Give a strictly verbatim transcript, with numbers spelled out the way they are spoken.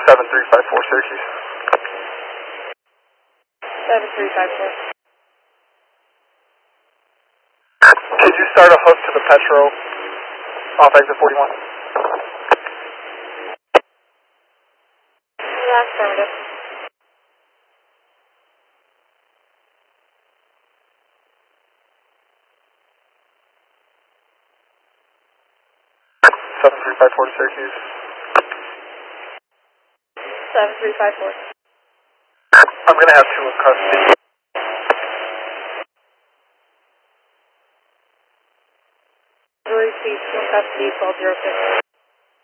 seven three five four Syracuse. seven three five four. Could you start a hook to the Petro off exit forty-one? Yeah, affirmative. seven three five four to Syracuse. seven three five four. I'm going to have two in custody. Release two in custody, twelve zero six.